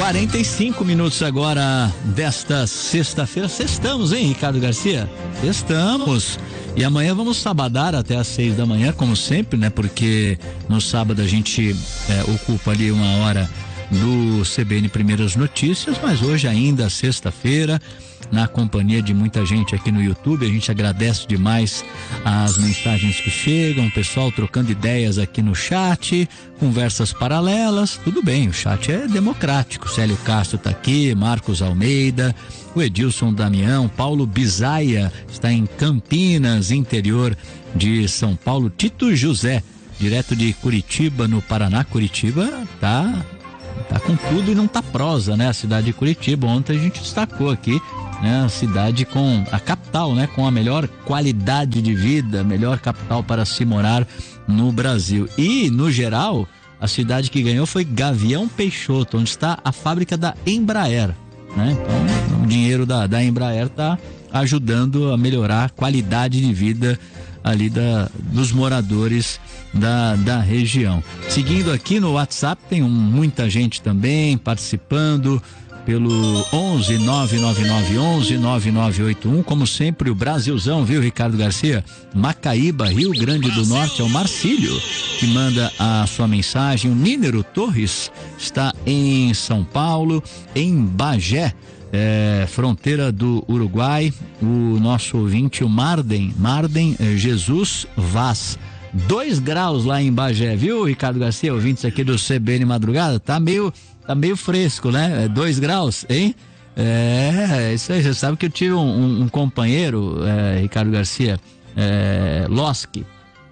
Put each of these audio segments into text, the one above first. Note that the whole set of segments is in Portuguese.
45 minutos agora desta sexta-feira. Sextamos, hein, Ricardo Garcia? Sextamos. E amanhã vamos sabadar até às 6 da manhã, como sempre, né? Porque no sábado a gente ocupa ali uma hora do CBN Primeiras Notícias, mas hoje ainda, sexta-feira, na companhia de muita gente aqui no YouTube. A gente agradece demais as mensagens que chegam, o pessoal trocando ideias aqui no chat, conversas paralelas. Tudo bem, o chat é democrático. Célio Castro tá aqui, Marcos Almeida, o Edilson Damião, Paulo Bisaia está em Campinas, interior de São Paulo. Tito José, direto de Curitiba, no Paraná. Curitiba tá com tudo e não tá prosa, né? A cidade de Curitiba, ontem a gente destacou aqui, né? A cidade com a capital, né? Com a melhor qualidade de vida, melhor capital para se morar no Brasil. E, no geral, a cidade que ganhou foi Gavião Peixoto, onde está a fábrica da Embraer, né? Então, o dinheiro da Embraer tá ajudando a melhorar a qualidade de vida ali dos moradores da região. Seguindo aqui no WhatsApp, tem muita gente também participando pelo 11 99911 9981. Como sempre, o Brasilzão, viu, Ricardo Garcia? Macaíba, Rio Grande do Norte, é o Marcílio que manda a sua mensagem. O Nínero Torres está em São Paulo, em Bagé, fronteira do Uruguai. O nosso ouvinte, o Marden Jesus Vaz, 2 graus lá em Bagé, viu, Ricardo Garcia? Ouvintes aqui do CBN Madrugada, tá meio fresco, né? 2 graus, hein? Isso aí. Você sabe que eu tive um companheiro, Ricardo Garcia, Losky,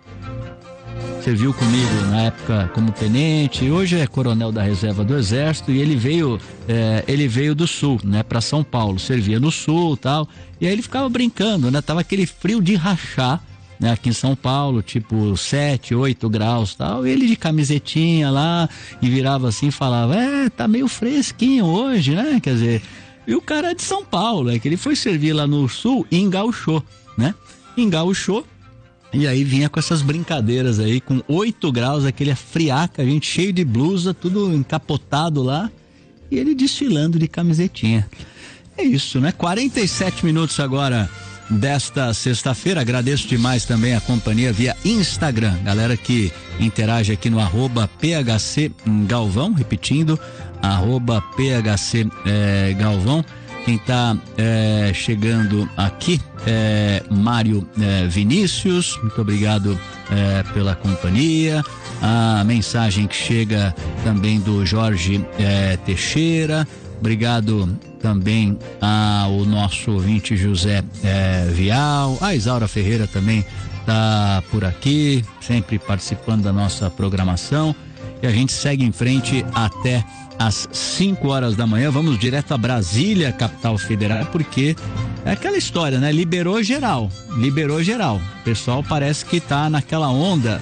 serviu comigo na época como tenente, hoje é coronel da reserva do Exército, e ele veio do Sul, né, para São Paulo, servia no Sul, tal, e aí ele ficava brincando, né? Tava aquele frio de rachar, né, aqui em São Paulo, tipo 7, 8 graus, tal, e ele de camisetinha lá, e virava assim e falava, tá meio fresquinho hoje, né? Quer dizer, e o cara é de São Paulo, que ele foi servir lá no Sul e engauchou, né? Engauchou. E aí vinha com essas brincadeiras aí, com 8 graus, aquele friaca, a gente cheio de blusa, tudo encapotado lá, e ele desfilando de camisetinha. É isso, né? 47 minutos agora desta sexta-feira. Agradeço demais também a companhia via Instagram, galera que interage aqui no @PHC Galvão, repetindo, @PHC Galvão. Quem está chegando aqui é Mário Vinícius, muito obrigado pela companhia. A mensagem que chega também do Jorge Teixeira, obrigado também ao nosso ouvinte José Vial. A Isaura Ferreira também está por aqui, sempre participando da nossa programação. E a gente segue em frente até às 5 horas da manhã. Vamos direto a Brasília, capital federal, porque é aquela história, né? Liberou geral. O pessoal parece que tá naquela onda,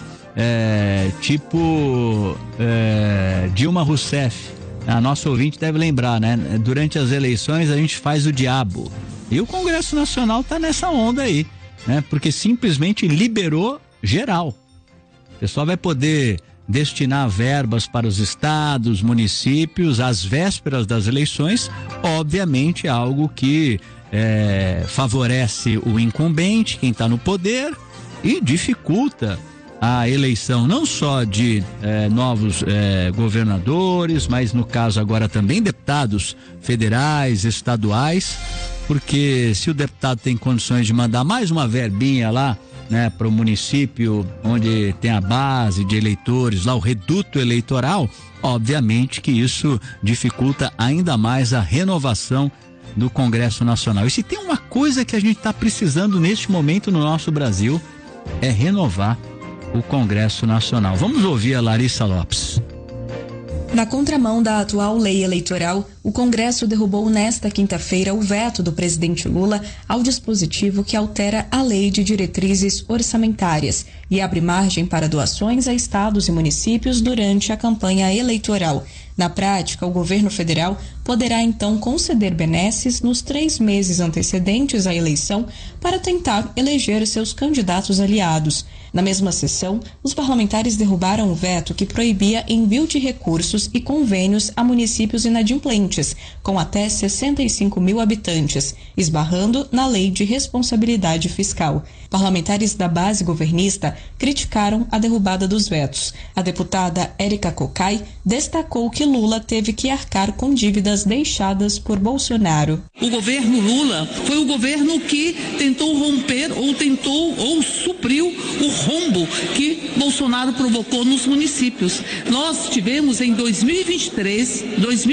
tipo Dilma Rousseff. A nossa ouvinte deve lembrar, né? Durante as eleições a gente faz o diabo. E o Congresso Nacional tá nessa onda aí, né? Porque simplesmente liberou geral. O pessoal vai poder destinar verbas para os estados, municípios, às vésperas das eleições, obviamente algo que favorece o incumbente, quem está no poder, e dificulta a eleição não só de novos governadores, mas no caso agora também deputados federais, estaduais, porque se o deputado tem condições de mandar mais uma verbinha lá, né, para o município onde tem a base de eleitores, lá o reduto eleitoral, obviamente que isso dificulta ainda mais a renovação do Congresso Nacional. E se tem uma coisa que a gente está precisando neste momento no nosso Brasil, é renovar o Congresso Nacional. Vamos ouvir a Larissa Lopes. Na contramão da atual lei eleitoral, o Congresso derrubou nesta quinta-feira o veto do presidente Lula ao dispositivo que altera a Lei de Diretrizes Orçamentárias e abre margem para doações a estados e municípios durante a campanha eleitoral. Na prática, o governo federal poderá então conceder benesses nos 3 meses antecedentes à eleição para tentar eleger seus candidatos aliados. Na mesma sessão, os parlamentares derrubaram o veto que proibia envio de recursos e convênios a municípios inadimplentes, com até 65 mil habitantes, esbarrando na Lei de Responsabilidade Fiscal. Parlamentares da base governista criticaram a derrubada dos vetos. A deputada Érica Cocai destacou que Lula teve que arcar com dívidas deixadas por Bolsonaro. O governo Lula foi o governo que tentou romper ou supriu o rombo que Bolsonaro provocou nos municípios. Nós tivemos em 2023,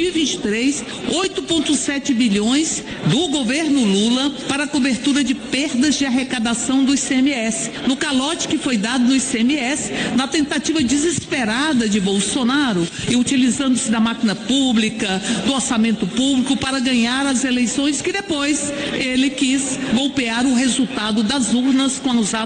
8,7 bilhões do governo Lula para a cobertura de perdas de arrecadação do ICMS. No calote que foi dado no ICMS, na tentativa desesperada de Bolsonaro e utilizando-se da máquina pública, do orçamento público para ganhar as eleições que depois ele quis golpear o resultado das urnas com os atos